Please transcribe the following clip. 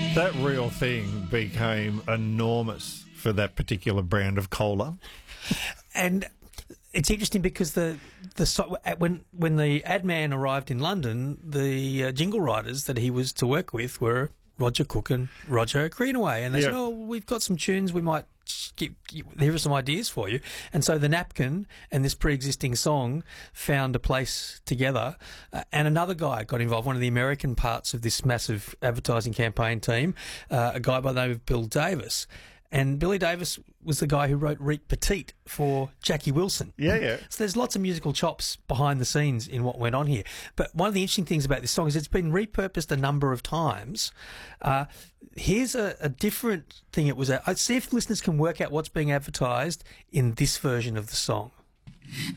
That Real Thing became enormous for that particular brand of cola. And it's interesting because when the ad man arrived in London, the jingle writers that he was to work with were Roger Cook and Roger Greenaway, and they said, "Oh, we've got some tunes. We might here are some ideas for you." And so the Napkin and this pre-existing song found a place together, and another guy got involved, one of the American parts of this massive advertising campaign team, a guy by the name of Bill Davis. And Billy Davis was the guy who wrote Reet Petite for Jackie Wilson. Yeah. So there's lots of musical chops behind the scenes in what went on here. But one of the interesting things about this song is it's been repurposed a number of times. Here's a different thing it was at. I'd see if listeners can work out what's being advertised in this version of the song.